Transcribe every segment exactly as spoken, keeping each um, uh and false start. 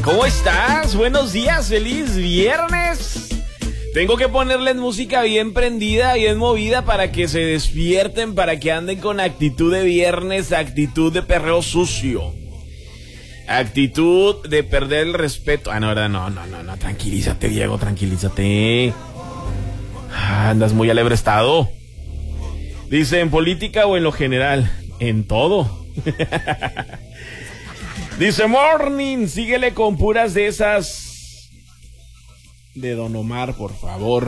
¿Cómo estás? Buenos días, feliz viernes. Tengo que ponerles música bien prendida, bien movida para que se despierten, para que anden con actitud de viernes, actitud de perreo sucio. Actitud de perder el respeto. Ah, no, verdad, no, no, no, no, tranquilízate, Diego, tranquilízate. Ah, andas muy alebrestado. Dice, ¿en política o en lo general? En todo. Dice, morning, síguele con puras de esas de Don Omar, por favor.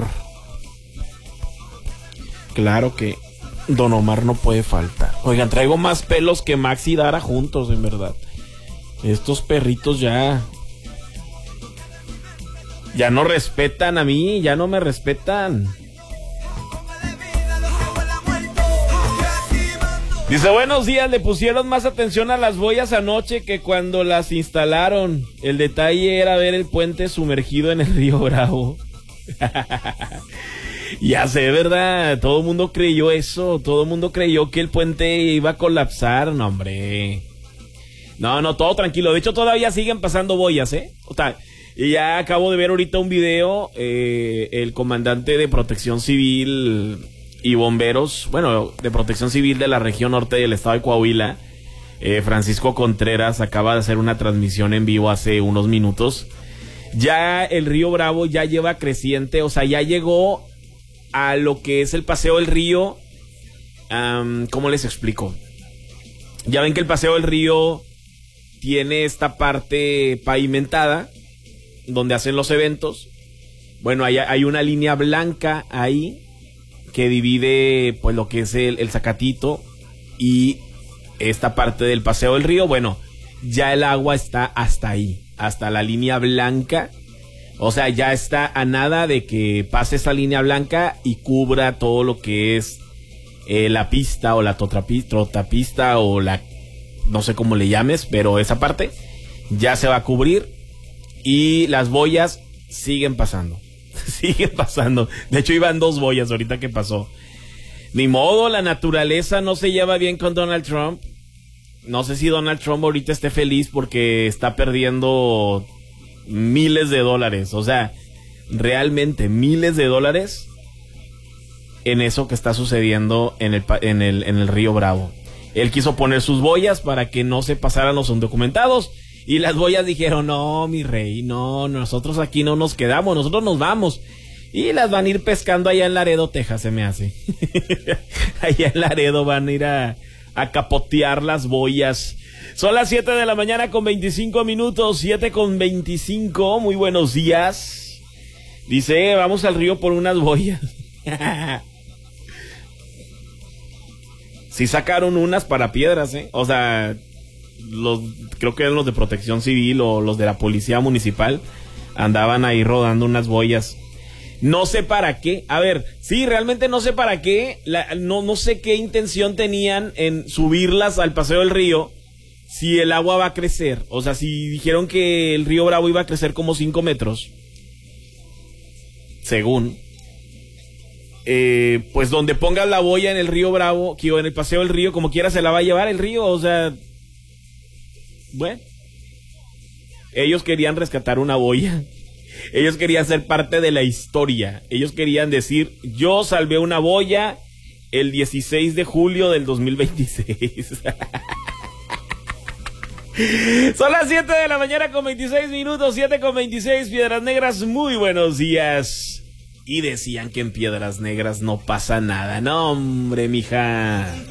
Claro que Don Omar no puede faltar. Oigan, traigo más pelos que Max y Dara juntos, en verdad. Estos perritos ya ya no respetan a mí, ya no me respetan. Dice, buenos días, le pusieron más atención a las boyas anoche que cuando las instalaron. El detalle era ver el puente sumergido en el río Bravo. Ya sé, ¿verdad? Todo el mundo creyó eso, todo el mundo creyó que el puente iba a colapsar. No, hombre. No, no, todo tranquilo. De hecho, todavía siguen pasando boyas, ¿eh? O sea, y ya acabo de ver ahorita un video, eh, el comandante de Protección Civil y bomberos, bueno, de Protección Civil de la región norte del estado de Coahuila, eh, Francisco Contreras, acaba de hacer una transmisión en vivo hace unos minutos. Ya el río Bravo ya lleva creciente, o sea, ya llegó a lo que es el paseo del río. Um, ¿Cómo les explico? Ya ven que el paseo del río tiene esta parte pavimentada donde hacen los eventos. Bueno, hay, hay una línea blanca ahí que divide pues lo que es el, el Zacatito y esta parte del paseo del río. Bueno, ya el agua está hasta ahí, hasta la línea blanca. O sea, ya está a nada de que pase esa línea blanca y cubra todo lo que es eh, la pista o la totrapi- trotapista o la, no sé cómo le llames, pero esa parte ya se va a cubrir y las boyas siguen pasando. Sigue pasando. De hecho, iban dos boyas ahorita que pasó. Ni modo, la naturaleza no se lleva bien con Donald Trump. No sé si Donald Trump ahorita esté feliz porque está perdiendo miles de dólares. O sea, realmente miles de dólares en eso que está sucediendo en el, en el, en el río Bravo. Él quiso poner sus boyas para que no se pasaran los indocumentados. Y las boyas dijeron, no, mi rey, no, nosotros aquí no nos quedamos, nosotros nos vamos. Y las van a ir pescando allá en Laredo, Texas, se me hace. Allá en Laredo van a ir a, a capotear las boyas. Son las siete de la mañana con veinticinco minutos, siete con veinticinco, muy buenos días. Dice, vamos al río por unas boyas. Sí sacaron unas para piedras, ¿eh? O sea, los creo que eran los de Protección Civil o los de la Policía Municipal andaban ahí rodando unas boyas. No sé para qué. A ver, sí, realmente no sé para qué. La, no, no sé qué intención tenían en subirlas al paseo del río si el agua va a crecer. O sea, si dijeron que el río Bravo iba a crecer como cinco metros, según, eh, pues donde pongas la boya en el río Bravo, que en el paseo del río, como quiera se la va a llevar el río. O sea, bueno, ellos querían rescatar una boya. Ellos querían ser parte de la historia. Ellos querían decir, yo salvé una boya el dieciséis de julio del dos mil veintiséis. Son las siete de la mañana con veintiséis minutos, siete con veintiséis, Piedras Negras, muy buenos días. Y decían que en Piedras Negras no pasa nada. No, hombre, mija.